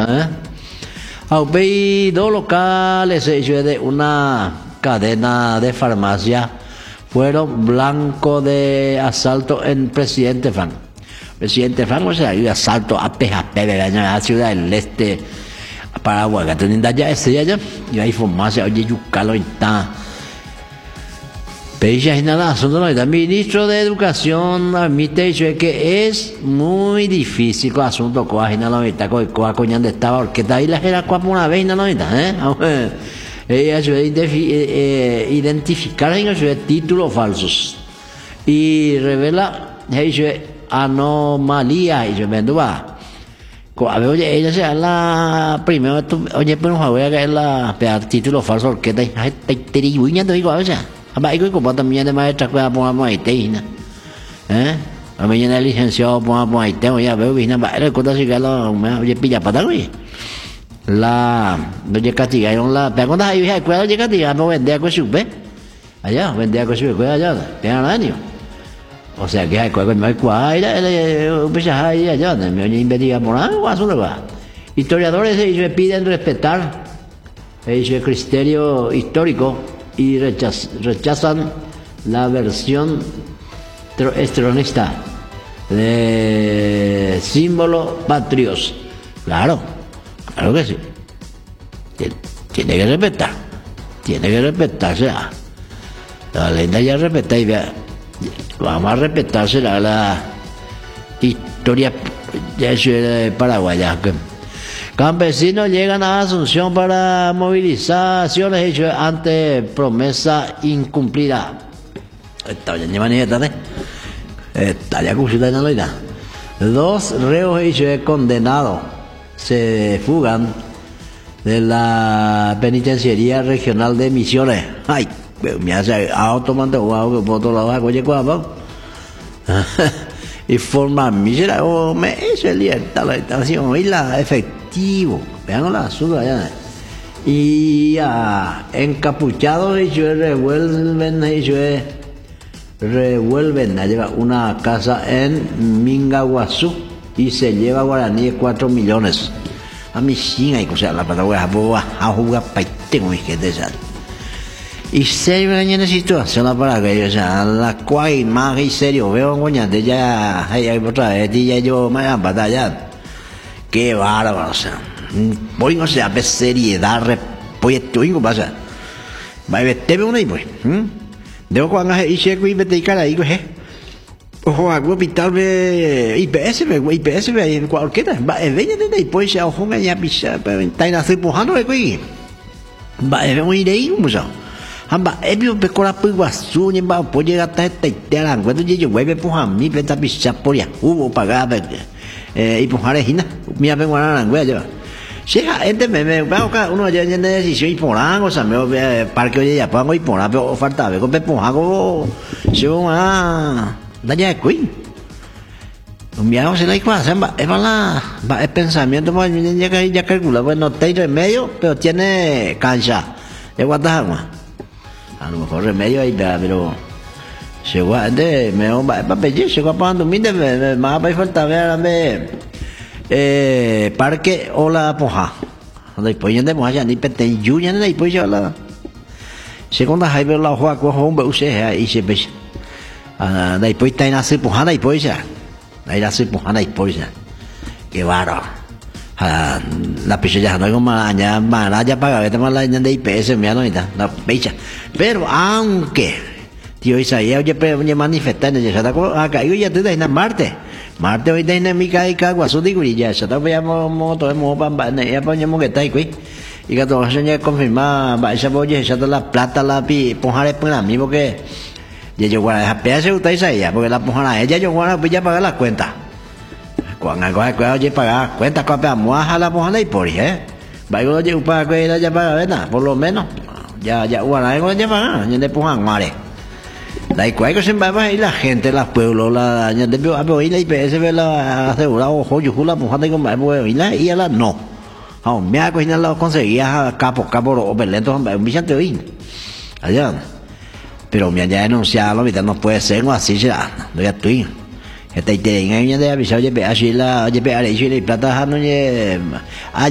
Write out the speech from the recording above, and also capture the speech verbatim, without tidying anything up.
¿eh? Aupei dos locales de una cadena de farmacia fueron blanco de asalto en Presidente Franco. Presidente Franco, o sea, hay asalto a P J P de la ciudad del este, Paraguay, que tienen ya ese allá, y hay farmacia, oye, Yucalo está. Peisha y nada, son el ministro de Educación admite que es muy difícil con asunto coa y nada ahorita con coa coñan de estaba porque ahí la era coa por una vez nada ahorita, eh. Ella se identificar en los títulos falsos y revela anomalía y yo me duda. Oye, ella se la primero oye pero no voy a caer la título falso porque te te te digo ya te digo a veces. Abang ikut kau también de maestra kau apa apa itu, eh? Abang yang licenciado apa apa itu, ya veo vina baik. Kau tak sih kalau, je pilla pada kau. La, no je katiga, yang la, pero kau hay hay kau je katiga, apa vende aku sube, allá vende aku sube kau allá, tiada año. O sea que hay kau kau mai kau, ida, ida, upesa hay allá, me oye investigar por algo, asunto kau. Historiadores ellos piden respetar, ellos criterio histórico. Y rechaz, rechazan la versión estronista de símbolo patrios. Claro, claro que sí. Tiene que respetar, tiene que respetarse. La leyenda ya respeta y vea, vamos a respetarse la, la historia de Paraguay. Campesinos llegan a Asunción para movilizaciones hechas ante promesa incumplida. Esta ya llevan esta, ¿eh? Esta ya cusita en la ley. Dos reos hechos condenados se fugan de la penitenciaría regional de Misiones. Ay, me hace automático, guau, que por otro lado, oye, guapo. Y forma mísera, o me es el libertad, la estación, y la efectivo, vean la azul allá. Y ah, encapuchados, ellos revuelven, ellos revuelven a llevar una casa en Mingaguazú y se lleva guaraní de cuatro millones. A mi chinga, y cosa, la patagonia, a jugar paitengo, mi gente, ¿sabes? Y serio en la situación para que o sea, la cual más y serio veo coña de ya hay otra vez ya yo me han batallado. Qué bárbaro, o sea, voy no sé a ver seriedad pues esto y pasa. Va a ver te veo una y pues. Debo cuando y se que me te cara ahí pues. Ojo, a hospital de I P S, I P S en cualquiera. Va a ver de ahí pues a ojo ya pisa, pero está en hacer pujando de aquí. Va a ver muy de ahí como eso. Hamba ebio pe kora pu wasu ni ba po llega hasta este terang cuando yo voy pe pujan mi pe tapi chaporia hubo pagaba eh y pujar hina mi ape guarana güey yo llega gente me me va acá uno ya ya decisión y poran o sea me parque oye ya pongo y poran pero falta ve con pe pujago yo ah daña queen mi hago se la igual samba es para va el pensamiento pues ya que ya calcula pues no tiene remedio pero tiene cancha es guardar a lo mejor remedio ahí pero llegó de me va para pedir llegó pagando mil de más para falta ver eh parque o la poja después ya de moja ya ni pete yuya ni después ya la segunda hay ver la juega con un beuse ahí se ve ah después está en hacer poja después ya ahí hacer poja después ya qué bárbaro. Ah, la picha ya no hay como ya para ya paga vete más la de I P S me no está la picha pero aunque tío Isaías oye pero me manifestar en ya está acá yo ya te da en Marte Marte hoy tiene mi kai ka guasu digo y ya se está veamos moto hemos para ya ponemos que está ahí y que todo se ya confirma va esa oye ya la plata la pi poner para mí porque ya yo voy a P S usted Isaías porque la poner ella yo voy a ya pagar las cuentas. Cuando algo hay que oye pagar cuenta copia muaja la mojana y por eh va yo oye para que ya paga verdad por lo menos ya ya bueno algo ya paga ya le pongan mare la igual que se va y la gente las pueblos la ya de veo a ver la I P S ve la asegurado ojo yo la mojana con va y la y la no aún me ha cogido la conseguía capo capo o pelento un bichante hoy allá pero me ya denunciado ahorita no puede ser así ya no ya estoy este te en año de avisar oye pe así la oye pe ale y plata no